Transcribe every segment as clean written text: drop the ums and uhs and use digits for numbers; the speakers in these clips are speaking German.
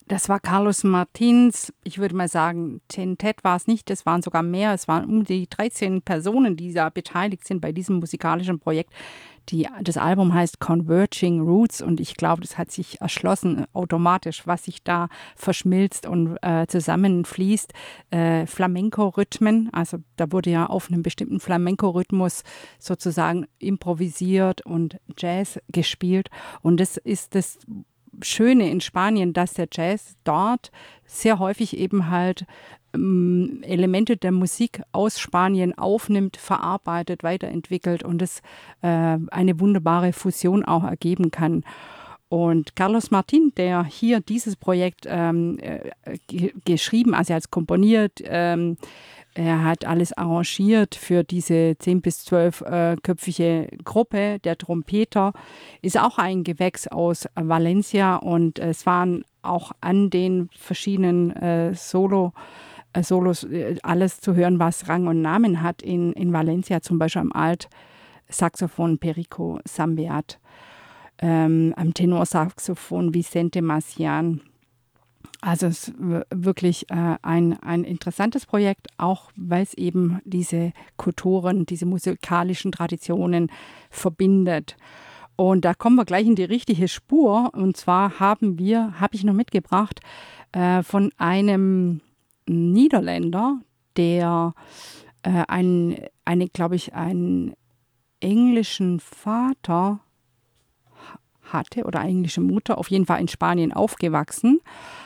Das war Carlos Martins, ich würde mal sagen, Quintett war es nicht, es waren sogar mehr, es waren um die 13 Personen, die da beteiligt sind bei diesem musikalischen Projekt. Das Album heißt Converging Roots und ich glaube, das hat sich erschlossen automatisch, was sich da verschmilzt und zusammenfließt. Flamenco-Rhythmen, also da wurde ja auf einem bestimmten Flamenco-Rhythmus sozusagen improvisiert und Jazz gespielt und das ist das Schöne in Spanien, dass der Jazz dort sehr häufig eben halt Elemente der Musik aus Spanien aufnimmt, verarbeitet, weiterentwickelt und es eine wunderbare Fusion auch ergeben kann. Und Carlos Martin, der hier dieses Projekt geschrieben, also er hat es komponiert, er hat alles arrangiert für diese 10 bis 12 köpfige Gruppe. Der Trompeter ist auch ein Gewächs aus Valencia und es waren auch an den verschiedenen Solos alles zu hören, was Rang und Namen hat in Valencia, zum Beispiel am Altsaxophon Perico Sambeat, am Tenorsaxophon Vicente Macian. Also es ist wirklich ein interessantes Projekt, auch weil es eben diese Kulturen, diese musikalischen Traditionen verbindet. Und da kommen wir gleich in die richtige Spur. Und zwar habe ich noch mitgebracht von einem Niederländer, der glaube ich, einen englischen Vater hatte oder englische Mutter, auf jeden Fall in Spanien aufgewachsen,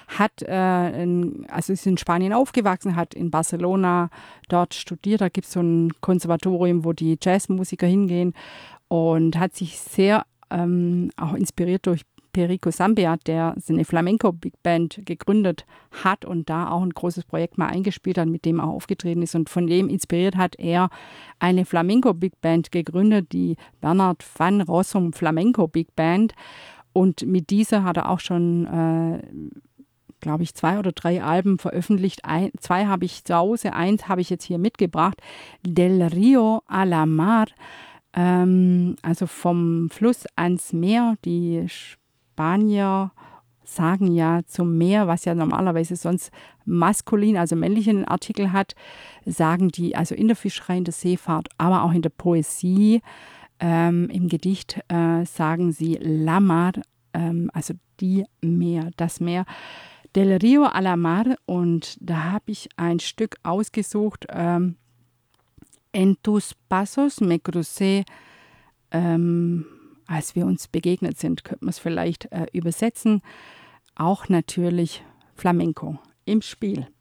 ist in Spanien aufgewachsen, hat in Barcelona dort studiert, da gibt es so ein Konservatorium, wo die Jazzmusiker hingehen und hat sich sehr auch inspiriert durch Perico Sambeat, der eine Flamenco-Big Band gegründet hat und da auch ein großes Projekt mal eingespielt hat, mit dem er auch aufgetreten ist. Und von dem inspiriert hat er eine Flamenco-Big Band gegründet, die Bernard van Rossum Flamenco Big Band. Und mit dieser hat er auch schon, glaube ich, 2 oder 3 Alben veröffentlicht. 2 habe ich zu Hause, 1 habe ich jetzt hier mitgebracht. Del Rio a la Mar, also vom Fluss ans Meer. Die Spanier sagen ja zum Meer, was ja normalerweise sonst maskulin, also männlichen Artikel hat, sagen die, also in der Fischerei, in der Seefahrt, aber auch in der Poesie, im Gedicht sagen sie La Mar, also das Meer. Del Rio a la Mar, und da habe ich ein Stück ausgesucht, En tus pasos me crucé, als wir uns begegnet sind, könnte man es vielleicht übersetzen. Auch natürlich Flamenco im Spiel.